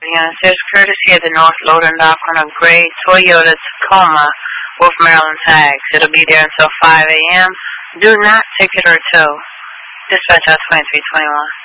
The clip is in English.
units is courtesy of the North Loading Dock on a gray Toyota Tacoma with Maryland tags. It'll be there until 5 a.m. Do not ticket or tow. Dispatch out 2321.